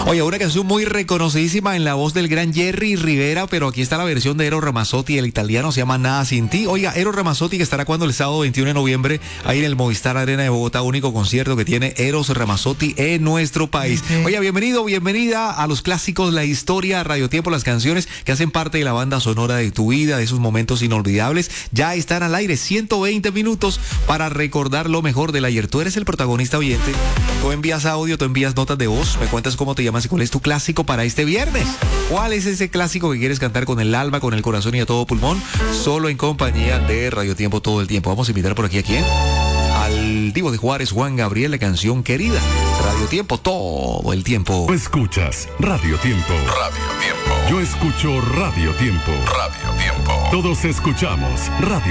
Oye, una canción muy reconocidísima en la voz del gran Jerry Rivera, pero aquí está la versión de Eros Ramazzotti, el italiano, se llama Nada Sin Ti. Oiga, Eros Ramazzotti que estará cuando el sábado 21 de noviembre ahí en el Movistar Arena de Bogotá, único concierto que tiene Eros Ramazzotti en nuestro país. Oiga, bienvenido, bienvenida a los clásicos, la historia, Radio Tiempo, las canciones que hacen parte de la banda sonora de tu vida, de esos momentos inolvidables. Ya están al aire, 120 minutos para recordar lo mejor del ayer. Tú eres el protagonista oyente. Tú envías audio, tú envías notas de voz, me cuentas cómo te llamas y cuál es tu clásico para este viernes. ¿Cuál es ese clásico que quieres cantar con el alma, con el corazón y a todo pulmón? Solo en compañía de Radio Tiempo todo el tiempo. Vamos a invitar por aquí a quién. Al Divo de Juárez, Juan Gabriel, la canción Querida. Radio Tiempo todo el tiempo. Tú escuchas Radio Tiempo. Radio Tiempo. Yo escucho Radio Tiempo. Radio Tiempo. Todos escuchamos Radio